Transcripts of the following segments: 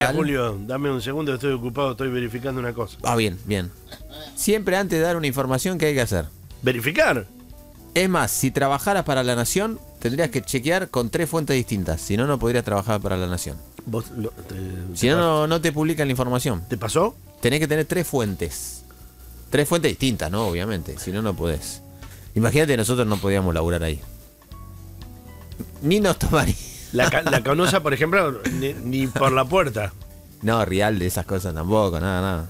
Julio, dame un segundo, estoy ocupado, estoy verificando una cosa. Ah, bien, bien. Siempre antes de dar una información, ¿qué hay que hacer? ¿Verificar? Es más, si trabajaras para La Nación, tendrías que chequear con 3 fuentes distintas. Si no, no podrías trabajar para La Nación. Si no, no te publican la información. ¿Te pasó? Tenés que tener 3 fuentes. 3 fuentes distintas, ¿no? Obviamente. Si no, no podés. Imagínate, nosotros no podíamos laburar ahí. Ni nos tomaría. La Canosa, por ejemplo, ni por la puerta. No, real de esas cosas tampoco, nada.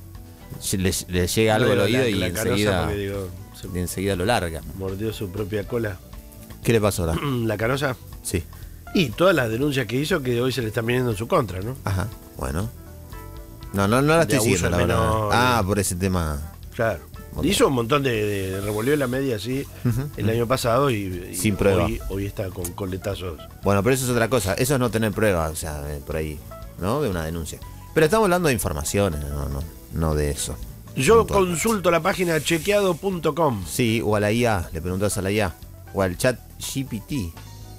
Le llega algo al oído y enseguida lo larga. Mordió su propia cola. ¿Qué le pasó ahora? ¿La Canosa? Sí. Y todas las denuncias que hizo que hoy se le están viniendo en su contra, ¿no? Ajá, bueno. No la estoy siguiendo, la verdad. Por ese tema. Claro. Hizo un montón de revolvió la media así el año pasado y sin prueba. Hoy está con coletazos. Bueno, pero eso es otra cosa. Eso es no tener pruebas, o sea, por ahí, ¿no? De una denuncia. Pero estamos hablando de informaciones, no de eso. Yo consulto la página chequeado.com. Sí, o a la IA, le preguntas a la IA. O al chat GPT,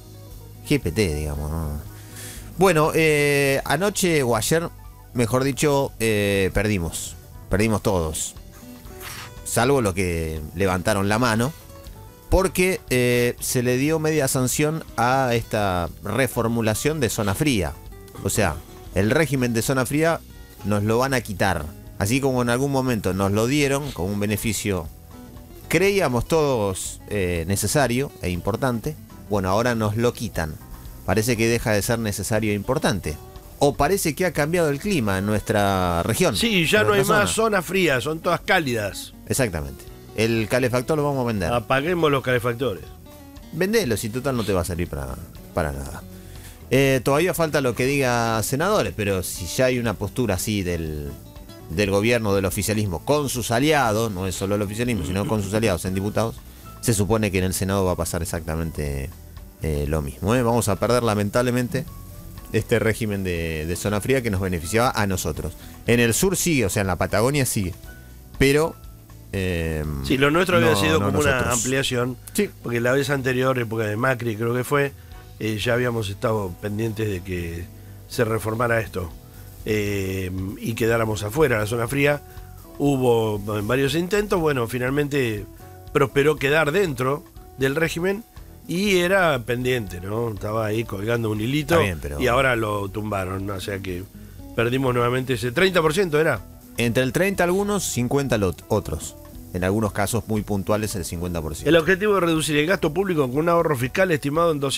digamos, ¿no? Bueno, anoche o ayer, mejor dicho, perdimos todos. Salvo los que levantaron la mano. Porque se le dio media sanción a esta reformulación de zona fría. O sea, el régimen de zona fría nos lo van a quitar. Así como en algún momento nos lo dieron con un beneficio, creíamos todos necesario e importante. Bueno, ahora nos lo quitan. Parece que deja de ser necesario e importante. O parece que ha cambiado el clima en nuestra región. Sí, ya no hay más zonas frías, son todas cálidas. Exactamente. El calefactor lo vamos a vender. Apaguemos los calefactores. Vendelo, si total no te va a servir para nada. Todavía falta lo que diga senadores, pero si ya hay una postura así del gobierno, del oficialismo, con sus aliados, no es solo el oficialismo, sino con sus aliados en diputados, se supone que en el Senado va a pasar exactamente lo mismo. Vamos a perder lamentablemente este régimen de zona fría que nos beneficiaba a nosotros. En el sur sigue, o sea, en la Patagonia sigue, pero sí, lo nuestro había sido como nosotros. Una ampliación, sí. Porque la vez anterior, época de Macri creo que fue, ya habíamos estado pendientes de que se reformara esto y quedáramos afuera, la zona fría. Hubo varios intentos, bueno, finalmente prosperó quedar dentro del régimen y era pendiente, ¿no? Estaba ahí colgando un hilito bien, pero... y ahora lo tumbaron, ¿no? O sea que perdimos nuevamente ese 30%, ¿era? Entre el 30 algunos, 50 otros. En algunos casos muy puntuales el 50%. El objetivo es reducir el gasto público con un ahorro fiscal estimado en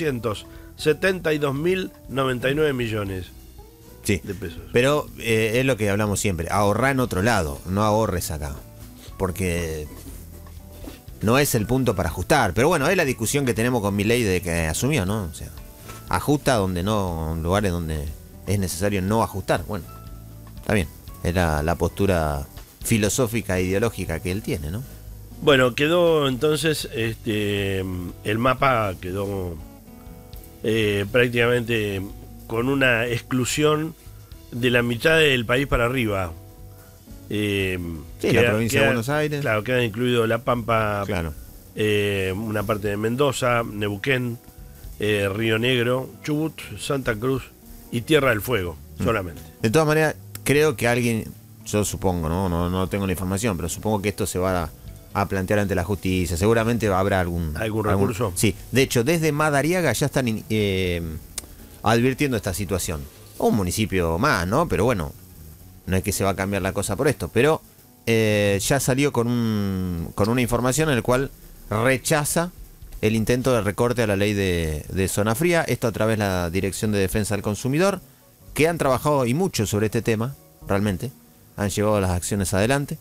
272.099 millones de pesos. Pero es lo que hablamos siempre, ahorrar en otro lado, no ahorres acá. Porque no es el punto para ajustar. Pero bueno, es la discusión que tenemos con Milei de que asumió, ¿no? O sea, ajusta donde no, en lugares donde es necesario no ajustar. Bueno, está bien. Era la postura filosófica e ideológica que él tiene, ¿no? Bueno, quedó entonces el mapa quedó prácticamente con una exclusión de la mitad del país para arriba. Sí, la provincia de Buenos Aires. Claro, queda incluido La Pampa, claro. Una parte de Mendoza, Neuquén, Río Negro, Chubut, Santa Cruz y Tierra del Fuego, solamente. De todas maneras, creo que alguien, yo supongo, no tengo la información, pero supongo que esto se va a plantear ante la justicia. Seguramente habrá algún recurso. Sí, de hecho, desde Madariaga ya están advirtiendo esta situación. O un municipio más, ¿no? Pero bueno, no es que se va a cambiar la cosa por esto, pero ya salió con una información en la cual rechaza el intento de recorte a la ley de zona fría. Esto a través de la Dirección de Defensa del Consumidor, que han trabajado y mucho sobre este tema, realmente, han llevado las acciones adelante.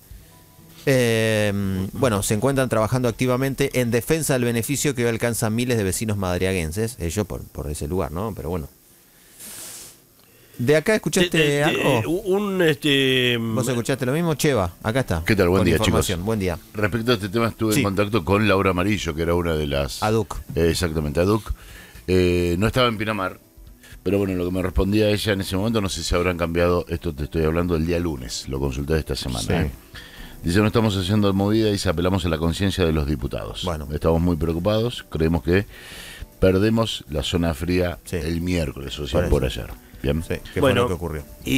Bueno, se encuentran trabajando activamente en defensa del beneficio que hoy alcanza miles de vecinos madariaguenses, ellos por ese lugar, ¿no? Pero bueno. ¿De acá escuchaste algo? ¿Vos escuchaste lo mismo? Cheva, acá está. ¿Qué tal? Buen día, chicos. Buen día. Respecto a este tema, estuve en contacto con Laura Amarillo, que era una de las... ADUC. Exactamente, ADUC. No estaba en Pinamar, pero bueno, lo que me respondía ella en ese momento, no sé si habrán cambiado, esto te estoy hablando del día lunes, lo consulté esta semana. Sí. Dice, no estamos haciendo movida y apelamos a la conciencia de los diputados. Bueno. Estamos muy preocupados, creemos que perdemos la zona fría el miércoles, o sea, por ayer. Bien. Sí, que fue Bueno, lo que ocurrió.